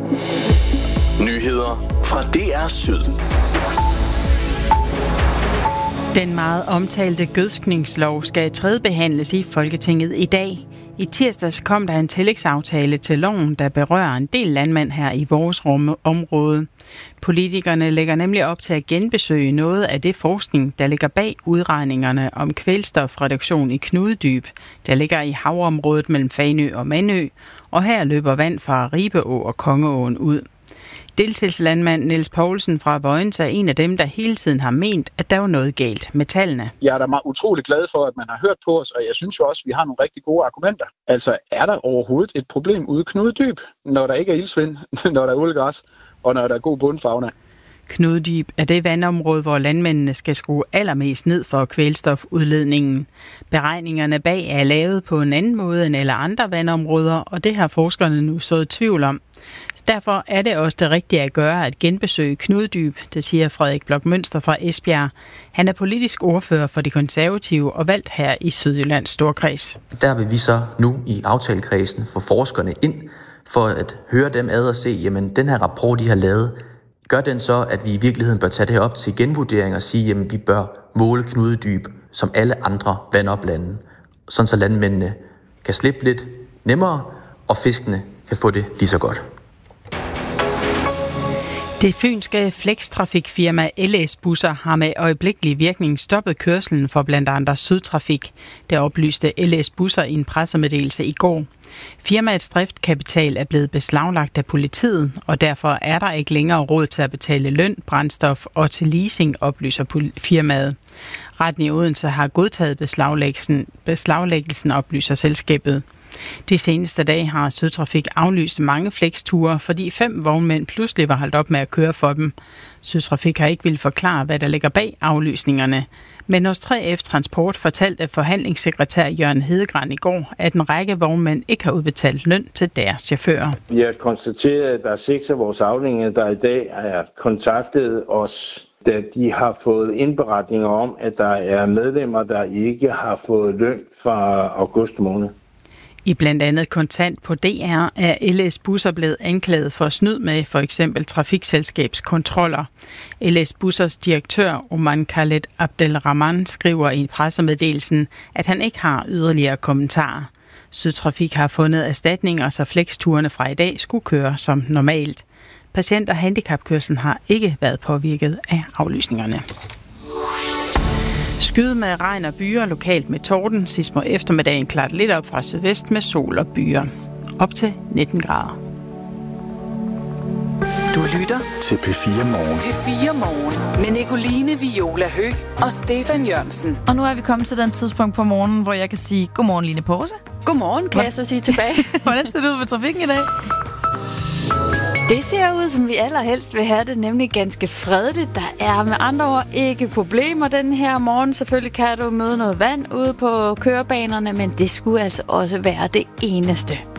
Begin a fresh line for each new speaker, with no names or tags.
Nyheder fra DR Syd.
Den meget omtalte gødskningslov skal tredjebehandles i Folketinget i dag. I tirsdags kom der en tillægsaftale til loven, der berører en del landmænd her i vores område. Politikerne lægger nemlig op til at genbesøge noget af det forskning, der ligger bag udregningerne om kvælstofreduktion i Knudedyb, der ligger i havområdet mellem Fanø og Mandø, og her løber vand fra Ribeå og Kongeåen ud. Deltidslandmand Niels Poulsen fra Vojens er en af dem, der hele tiden har ment, at der var noget galt med tallene.
Jeg er da utrolig glad for, at man har hørt på os, og jeg synes jo også, at vi har nogle rigtig gode argumenter. Altså, er der overhovedet et problem ude i Knudedyb, når der ikke er ildsvind, når der er ålegræs og når der er god bundfauna?
Knudedyb er det vandområde, hvor landmændene skal skrue allermest ned for kvælstofudledningen. Beregningerne bag er lavet på en anden måde end alle andre vandområder, og det har forskerne nu sået tvivl om. Derfor er det også det rigtige at gøre at genbesøge Knudedyb, det siger Frederik Bloch Münster fra Esbjerg. Han er politisk ordfører for De Konservative og valgt her i Sydjyllands Storkreds.
Der vil vi så nu i aftalekredsen få forskerne ind for at høre dem ad og se, jamen den her rapport, de har lavet, gør den så, at vi i virkeligheden bør tage det op til genvurdering og sige, jamen vi bør måle Knudedyb som alle andre vandoplande, sådan så landmændene kan slippe lidt nemmere, og fiskene kan få det lige så godt.
Det fynske flextrafikfirma LS Busser har med øjeblikkelig virkning stoppet kørslen for blandt andre Sydtrafik. Det oplyste LS Busser i en pressemeddelelse i går. Firmaets driftkapital er blevet beslaglagt af politiet, og derfor er der ikke længere råd til at betale løn, brændstof og til leasing, oplyser firmaet. Retten i Odense har godtaget beslaglæggelsen, oplyser selskabet. De seneste dage har Sydtrafik aflyst mange flexture, fordi 5 vognmænd pludselig var holdt op med at køre for dem. Sydtrafik har ikke ville forklare, hvad der ligger bag aflysningerne. Men hos 3F Transport fortalte forhandlingssekretær Jørgen Hedegrand i går, at en række vognmænd ikke har udbetalt løn til deres chauffører.
Vi har konstateret, at der er 6 af vores afdelinger, der i dag er kontaktet os, da de har fået indberetninger om, at der er medlemmer, der ikke har fået løn fra august måned.
I blandt andet kontant på DR er LS Busser blevet anklaget for snyd med for eksempel trafikselskabskontroller. LS Bussers direktør Oman Khaled Abdelrahman skriver i pressemeddelelsen, at han ikke har yderligere kommentarer. Sydtrafik har fundet erstatninger, så flexturene fra i dag skulle køre som normalt. Patient- og handicapkørslen har ikke været påvirket af aflysningerne. Skyde med regn og byer, lokalt med torden. Sidst på eftermiddagen klart lidt op fra sydvest med sol og byer. Op til 19 grader.
Du lytter til P4 Morgen.
P4 Morgen med Nicoline Viola Høgh og Stefan Jørgensen.
Og nu er vi kommet til den tidspunkt på morgenen, hvor jeg kan sige godmorgen, Line Pose.
Godmorgen, kan jeg så sige tilbage.
Hvordan ser det ud med trafikken i dag?
Det ser ud, som vi allerhelst vil have det, nemlig ganske fredeligt. Der er med andre ord ikke problemer den her morgen. Selvfølgelig kan du møde noget vand ude på kørebanerne, men det skulle altså også være det eneste.